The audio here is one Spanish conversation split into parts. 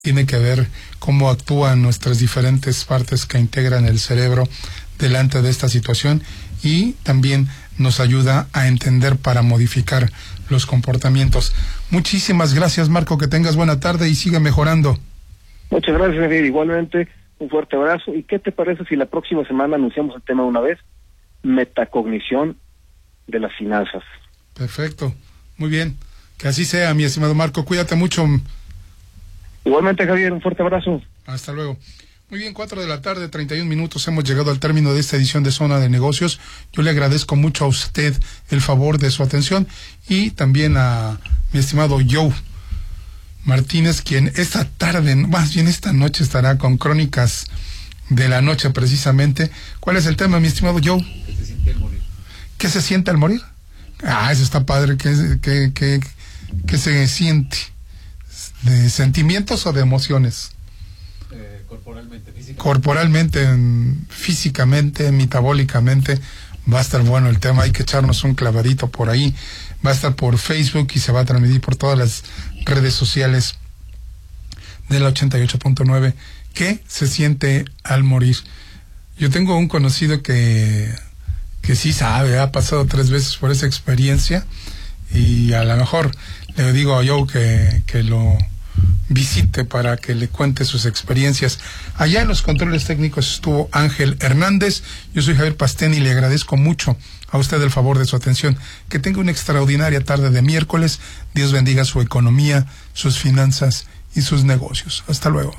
tiene que ver cómo actúan nuestras diferentes partes que integran el cerebro delante de esta situación, y también nos ayuda a entender para modificar los comportamientos. Muchísimas gracias, Marco, que tengas buena tarde y sigue mejorando. Muchas gracias, Javier. Igualmente, un fuerte abrazo. ¿Y qué te parece si la próxima semana anunciamos el tema de una vez? Metacognición de las finanzas. Perfecto, muy bien. Que así sea, mi estimado Marco. Cuídate mucho. Igualmente, Javier, un fuerte abrazo. Hasta luego. Muy bien, 4:31 p.m. Hemos llegado al término de esta edición de Zona de Negocios. Yo le agradezco mucho a usted el favor de su atención, y también a mi estimado Joe Martínez, quien esta tarde, más bien esta noche, estará con Crónicas de la Noche precisamente. ¿Cuál es el tema, mi estimado Joe? ¿Qué se siente al morir? ¿Qué se siente al morir? Eso está padre. ¿Qué se siente? ¿De sentimientos o de emociones? Corporalmente, físicamente. Corporalmente, físicamente, metabólicamente. Va a estar bueno el tema. Hay que echarnos un clavadito por ahí. Va a estar por Facebook y se va a transmitir por todas las redes sociales de la 88.9. ¿Qué se siente al morir? Yo tengo un conocido que sí sabe, ha pasado 3 veces por esa experiencia, y a lo mejor le digo a Joe que lo visite para que le cuente sus experiencias. Allá en los controles técnicos estuvo Ángel Hernández. Yo soy Javier Pastén y le agradezco mucho a usted el favor de su atención. Que tenga una extraordinaria tarde de miércoles. Dios bendiga su economía, sus finanzas y sus negocios. Hasta luego.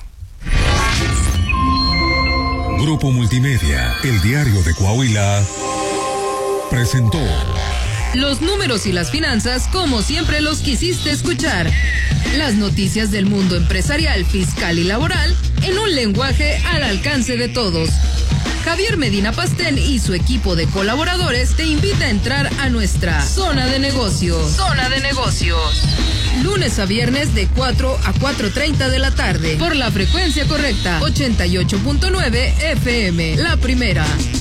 Grupo Multimedia, el diario de Coahuila, presentó los números y las finanzas como siempre los quisiste escuchar. Las noticias del mundo empresarial, fiscal y laboral en un lenguaje al alcance de todos. Javier Medina Pastén y su equipo de colaboradores te invita a entrar a nuestra Zona de Negocios. Zona de Negocios. Lunes a viernes de 4 a 4:30 de la tarde. Por la frecuencia correcta, 88.9 FM, la primera.